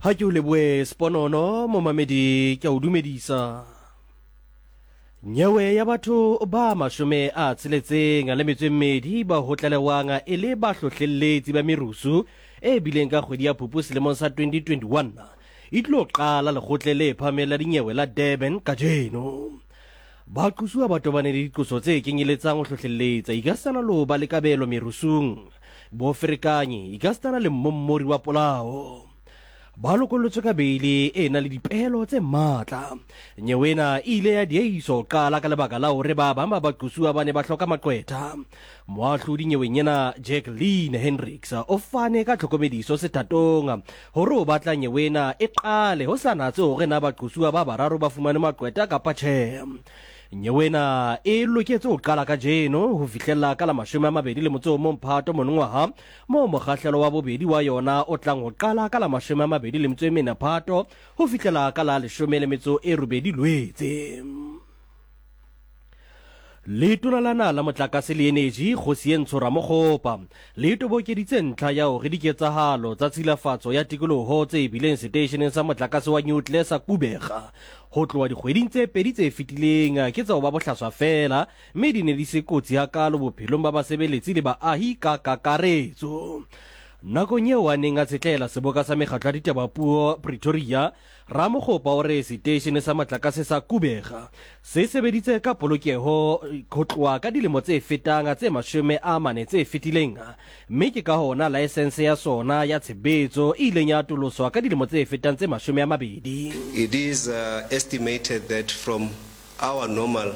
Ha ke o leboe Sponono mo mamedi ke o dumedisa. Nyewe ya batho ba mashome a tsheletseng a le metswemmedi ba hotlalewanga e le ba hlohlelletsi ba merusu e bileng ka kgwedi ya Phupu selemong sa 2021 e tlo qala lekgotle le phamela dinyewe la Durban kajeno. Ba qusua ba tobane le diqoso tse kenyeletsang ho hlohlelletsa ikastana lo ba le kabelo merusung bo ferekanyi ikastana le mmommori wa polao. Ba lokollotswe ka beile e na le dipehelo tse matla. Nyewena ile ya dieiso qala ka lebaka la hore ba bang ba qusua ba ne ba hloka maqwetha. Moahlodi nyeweng ena Jacqueline Hendricks o fane ka tlhokomediso sethatong hore o batla nyewena e qale ho sa natse hore na ba qusua ba bararo ba fumane maqwetha kapa tjhe. Nyewena e loketse ho qala ka jeno ho fihlella ka la 21 Phato monongwaha mo mokgahlelo wa bobedi wa yona o tlang ho qala ka la 24 Phato ho fihlela ka la 18 Lwetse. Letona lana la motlakase le energy Kgosientsho Ramokgopa le tobokeditse ntlha ya hore diketsahalo tsa tshilafatso ya tikoloho tse bileng seteisheneng sa motlakase wa nuclear sa Kubega ho tloha dikgweding tse pedi tse fetileng ke tsa ho ba bohlaswa fela mme di ne di se kotsi hakalo bophelong ba basebeletsi le baahi ka kakaretso. Nakong eo a neng a tsetlela seboka sa mekgatlo ya ditabapuo Pretoria, Ramokgopa o re seteishene sa motlakase sa Kubega se sebeditse ka polokeho ho tloha ka dilemo tse fetang tse 40 tse fetileng, mme ke ka hona license ya sona ya tshebetso e ileng ya atoloswa ka dilemo tse fetang tse 20. It is estimated that from our normal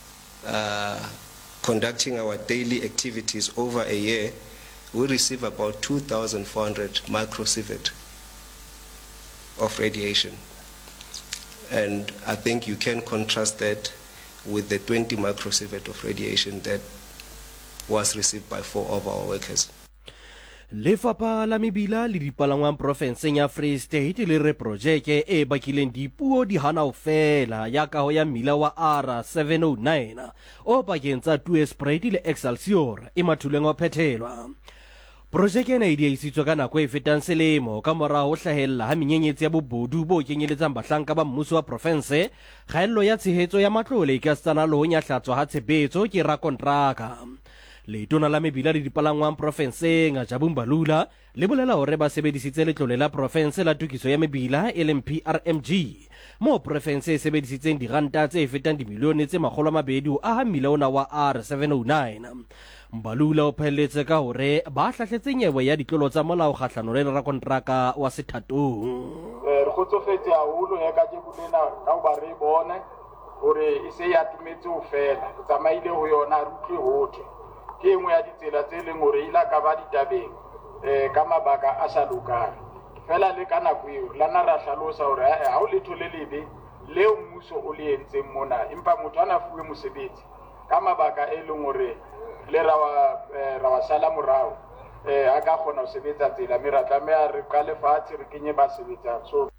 conducting our daily activities over a year, we receive about 2,400 microsievert of radiation. And I think you can contrast that with the 20 microsievert of radiation that was received by 4 of our workers. Lefapha la mebila le dipalangwang profenseng ya Free State le re projeke e bakileng dipuo di hana ho fela ya kaho ya mmila wa R709 o pakeng tsa Tweespruit le Excelsior e mathuleng wa phethelwa. Projeke ena e diehisitswe ka nako e fetang selemo ka mora ho hlahella ha menyenyetsi ya bobodu bo kenyeletsang bahlanka ba mmuso wa province, kgaello ya tshehetso ya matlole ka stana le ho nyahlatswa ha tshebetso ke rakontraka. Letona la mebila le dipalangwang profenseng Jabu Mbalula le bolela hore ba sebedisitse letlole la province la tokiso ya mebila PRMG mo province e sebedisitseng diranta tse fetang dimilione tse 200 ho aha mmila ona wa R709. Mbalula o phelletse ka hore ba hlahletse nyewe ya ditlolo tsa molao kgahlano le rakontraka wa sethatong. Re kgotsofetse haholo ya ka jekulena ka ho ba re bone hore e se ya tumetse ho fela re tsamaile ho yona rutle hotle ke engwe ya ditsela tse leng hore ila ka ba ditabeng ka mabaka a sa lokang fela le ka nako eo lana ra hlalosa hore ha o letho le lebe leo mmuso o le entseng mona empa motho ana fuwe mosebetsi ka mabaka e leng hore le ra sala morao a ka kgona ho sebetsa tsela mme ra tlameha re ka lefatshe re kenye ba sebetsa so